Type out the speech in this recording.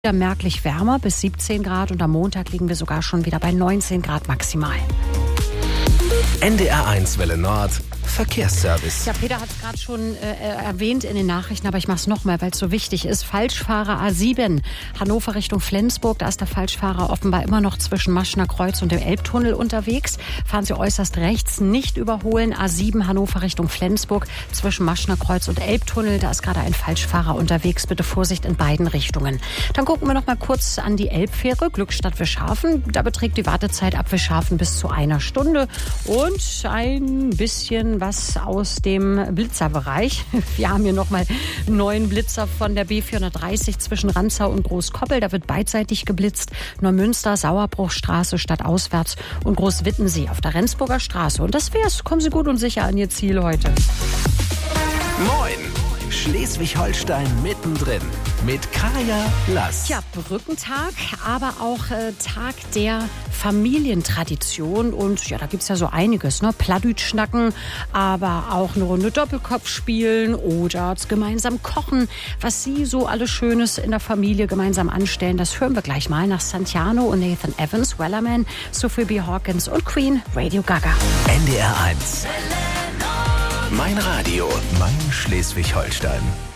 Merklich wärmer bis 17 Grad und am Montag liegen wir sogar schon wieder bei 19 Grad maximal. NDR1 Welle Nord, Verkehrsservice. Ja, Peter hat es gerade schon erwähnt in den Nachrichten, aber ich mache es nochmal, weil es so wichtig ist. Falschfahrer A7, Hannover Richtung Flensburg. Da ist der Falschfahrer offenbar immer noch zwischen Maschner Kreuz und dem Elbtunnel unterwegs. Fahren Sie äußerst rechts, nicht überholen. A7 Hannover Richtung Flensburg zwischen Maschner Kreuz und Elbtunnel. Da ist gerade ein Falschfahrer unterwegs. Bitte Vorsicht in beiden Richtungen. Dann gucken wir noch mal kurz an die Elbfähre Glückstadt-Wischhafen. Da beträgt die Wartezeit ab Wischhafen bis zu 1 Stunde. Und ein bisschen was aus dem Blitzerbereich. Wir haben hier nochmal 9 Blitzer von der B430 zwischen Ranzau und Großkoppel. Da wird beidseitig geblitzt. Neumünster, Sauerbruchstraße stadtauswärts und Großwittensee auf der Rendsburger Straße. Und das wär's. Kommen Sie gut und sicher an Ihr Ziel heute. Moin! Schleswig-Holstein mittendrin mit Kaya Lass. Ja, Brückentag, aber auch Tag der Familientradition. Und ja, da gibt's ja so einiges, ne? Plattdütsch schnacken, aber auch eine Runde Doppelkopf spielen oder gemeinsam kochen. Was Sie so alles Schönes in der Familie gemeinsam anstellen, das hören wir gleich mal nach Santiano und Nathan Evans, Wellerman, Sophie B. Hawkins und Queen, Radio Gaga. NDR1. Mein Radio, mein Schleswig-Holstein.